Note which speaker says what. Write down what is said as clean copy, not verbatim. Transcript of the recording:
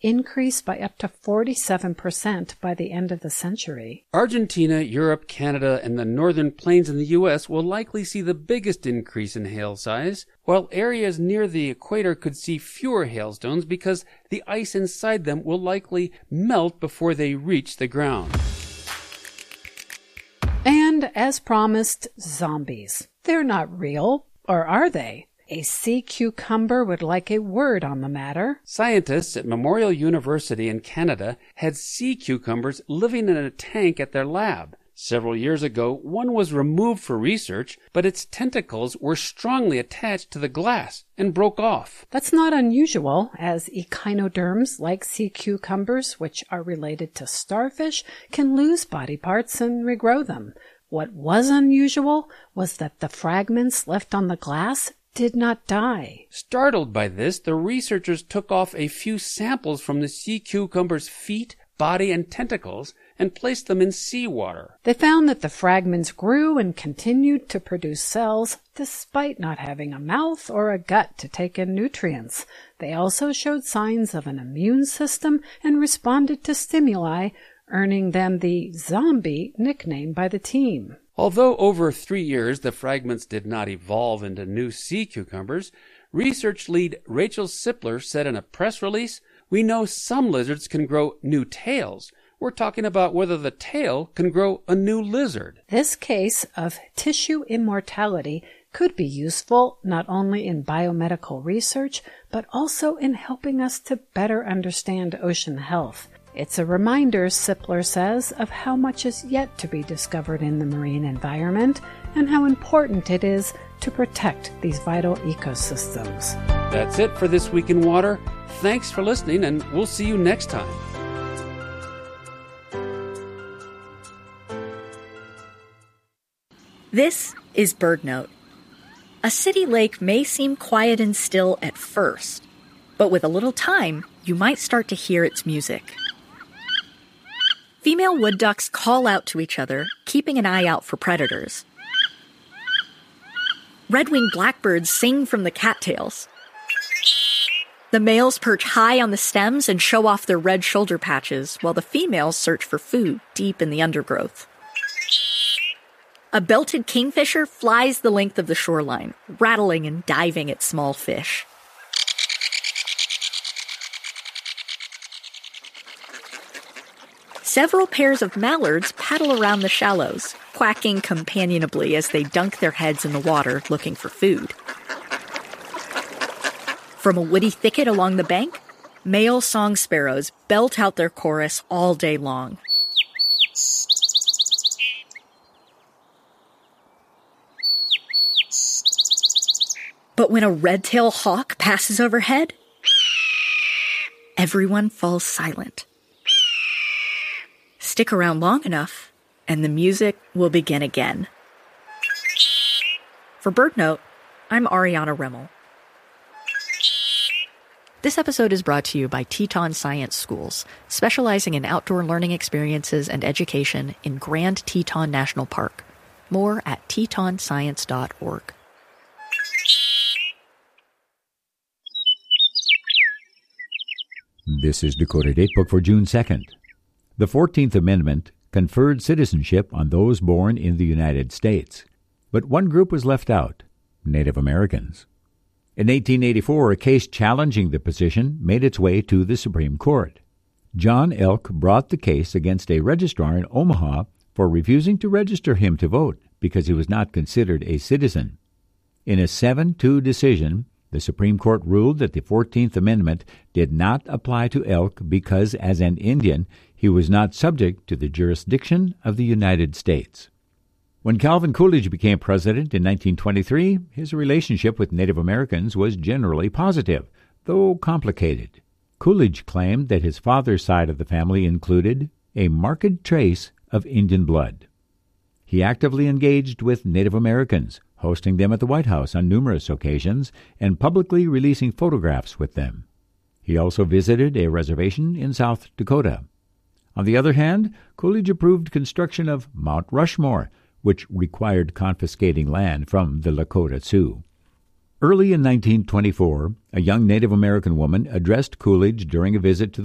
Speaker 1: increase by up to 47% by the end of the century.
Speaker 2: Argentina, Europe, Canada, and the northern plains in the U.S. will likely see the biggest increase in hail size, while areas near the equator could see fewer hailstones because the ice inside them will likely melt before they reach the ground.
Speaker 1: And, as promised, zombies. They're not real, or are they? A sea cucumber would like a word on the matter.
Speaker 2: Scientists at Memorial University in Canada had sea cucumbers living in a tank at their lab. Several years ago, one was removed for research, but its tentacles were strongly attached to the glass and broke off.
Speaker 1: That's not unusual, as echinoderms like sea cucumbers, which are related to starfish, can lose body parts and regrow them. What was unusual was that the fragments left on the glass did not die.
Speaker 2: Startled by this, the researchers took off a few samples from the sea cucumber's feet, body, and tentacles and placed them in seawater.
Speaker 1: They found that the fragments grew and continued to produce cells despite not having a mouth or a gut to take in nutrients. They also showed signs of an immune system and responded to stimuli, earning them the zombie nickname by the team.
Speaker 2: Although over 3 years the fragments did not evolve into new sea cucumbers, research lead Rachel Sipler said in a press release, "We know some lizards can grow new tails. We're talking about whether the tail can grow a new lizard."
Speaker 1: This case of tissue immortality could be useful not only in biomedical research, but also in helping us to better understand ocean health. It's a reminder, Sipler says, of how much is yet to be discovered in the marine environment and how important it is to protect these vital ecosystems.
Speaker 2: That's it for This Week in Water. Thanks for listening, and we'll see you next time.
Speaker 3: This is BirdNote. A city lake may seem quiet and still at first, but with a little time, you might start to hear its music. Female wood ducks call out to each other, keeping an eye out for predators. Red-winged blackbirds sing from the cattails. The males perch high on the stems and show off their red shoulder patches, while the females search for food deep in the undergrowth. A belted kingfisher flies the length of the shoreline, rattling and diving at small fish. Several pairs of mallards paddle around the shallows, quacking companionably as they dunk their heads in the water looking for food. From a woody thicket along the bank, male song sparrows belt out their chorus all day long. But when a red-tailed hawk passes overhead, everyone falls silent. Stick around long enough, and the music will begin again. For BirdNote, I'm Ariana Remmel. This episode is brought to you by Teton Science Schools, specializing in outdoor learning experiences and education in Grand Teton National Park. More at tetonscience.org.
Speaker 4: This is Dakota Datebook for June 2nd. The 14th Amendment conferred citizenship on those born in the United States, but one group was left out: Native Americans. In 1884, a case challenging the position made its way to the Supreme Court. John Elk brought the case against a registrar in Omaha for refusing to register him to vote because he was not considered a citizen. In a 7-2 decision, the Supreme Court ruled that the 14th Amendment did not apply to Elk because, as an Indian, he was not subject to the jurisdiction of the United States. When Calvin Coolidge became president in 1923, his relationship with Native Americans was generally positive, though complicated. Coolidge claimed that his father's side of the family included a marked trace of Indian blood. He actively engaged with Native Americans, hosting them at the White House on numerous occasions and publicly releasing photographs with them. He also visited a reservation in South Dakota. On the other hand, Coolidge approved construction of Mount Rushmore, which required confiscating land from the Lakota Sioux. Early in 1924, a young Native American woman addressed Coolidge during a visit to